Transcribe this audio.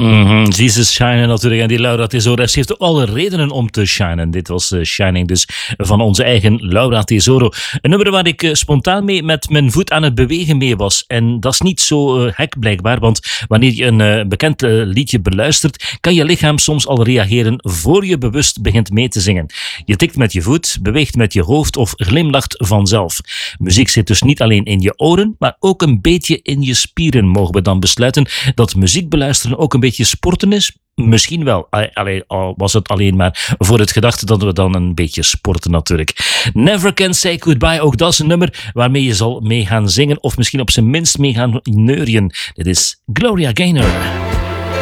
Jesus shinen natuurlijk. En die Laura Tesoro heeft ook alle redenen om te shinen. Dit was Shining dus van onze eigen Laura Tesoro. Een nummer waar ik spontaan mee met mijn voet aan het bewegen mee was. En dat is niet zo hek blijkbaar, want wanneer je een bekend liedje beluistert, kan je lichaam soms al reageren voor je bewust begint mee te zingen. Je tikt met je voet, beweegt met je hoofd of glimlacht vanzelf. Muziek zit dus niet alleen in je oren, maar ook een beetje in je spieren. Mogen we dan besluiten dat muziek beluisteren ook een beetje sporten is? Misschien wel, al was het alleen maar voor het gedachte dat we dan een beetje sporten natuurlijk. Never Can Say Goodbye, ook dat is een nummer waarmee je zal mee gaan zingen of misschien op zijn minst mee gaan neurien. Dit is Gloria Gaynor.